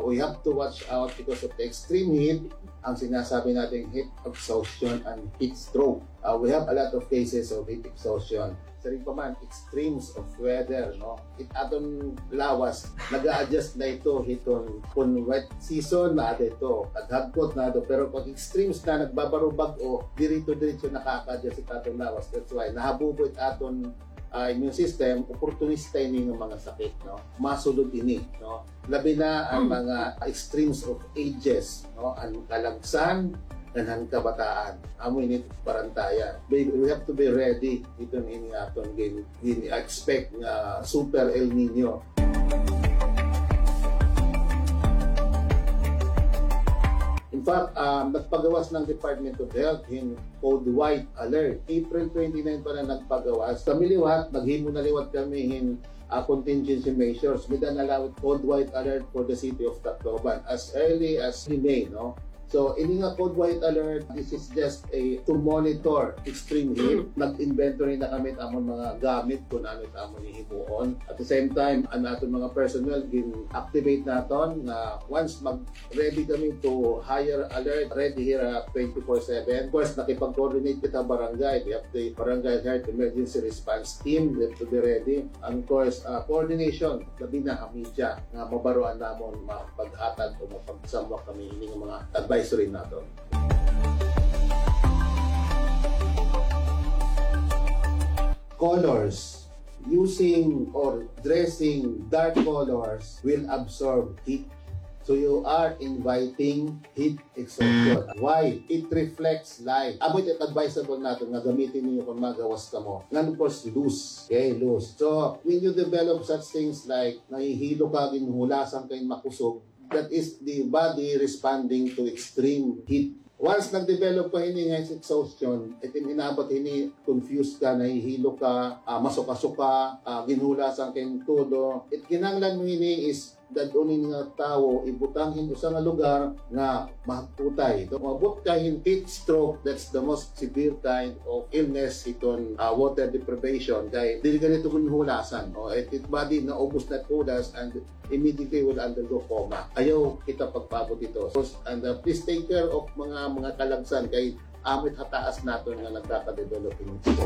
we have to watch out because of the extreme heat, ang sinasabi natin heat exhaustion and heat stroke. We have a lot of cases of heat exhaustion. Sa rin pa man, extremes of weather, no? It aton lawas, nag-a-adjust na ito, hiton, kung wet season na ito, naghagkot na ito, pero pag extremes na nagbabarubag o dirito-dirito nakaka-adjust sa aton lawas. That's why, nahabubot aton immune system, opportunista ini ng mga sakit, no? Masulod ini, no? Labi na ang mga extremes of ages, no? Ang kalagsan, kanang kabataan. Amo ini parantayan. We have to be ready ito ini aton expect nga super El Nino. In fact, nagpagawas ng Department of Health in Code White Alert. April 29 pa na nagpagawas. Kami liwat, naghimo na liwat kami in contingency measures. With an allowed Code White Alert for the city of Tacloban as early as May, no? So, ini nga Code White Alert, this is just to monitor extreme heat. Nag-inventory na kami among mga gamit kung ano among ihimuon. At the same time, ang ating mga personnel, gin-activate natin na once mag-ready kami to higher alert, ready here 24/7. Of course, nakipag-coordinate kita barangay. We have the Barangay Health Emergency Response Team. We have to be ready. And of course, coordination, labi na ang media na mabaruan namon mapag-hatag o mapagsamwak kami ng mga advisory natin. Colors. Using or dressing dark colors will absorb heat. So you are inviting heat exhaustion. Why? It reflects light. Amo ito advisable natin na gamitin niyo kung magawas ka mo. Nga of course, loose. Okay, loose. So when you develop such things like nahihilo ka, ginhulasan kayong makusog, that is the body responding to extreme heat. Once nag-develop ka ini nga exhaustion, itin inabot ini confused ka, nahihilo ka, masuka-suka, ginhulasan kayong todo. It kinanglan mo ini is dadunin nga tao ibutanghin sa nga lugar nga mahagputay. So, mabot kahin heat stroke, that's the most severe kind of illness iton water deprivation. Dahil dili ka nito ginhulasan. It body na ubos na hulas and immediately will undergo coma. Ayaw kita pagpabot ito. So, and please take care of mga kalagsan kay amit hataas natin nga nagkaka-developing